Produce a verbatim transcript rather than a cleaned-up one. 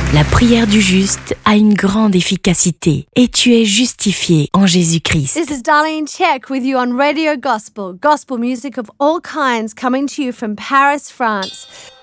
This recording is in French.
La prière du juste a une grande efficacité et tu es justifié en Jésus-Christ. This is Darlene Check with you on Radio Gospel, gospel music of all kinds coming to you from Paris, France.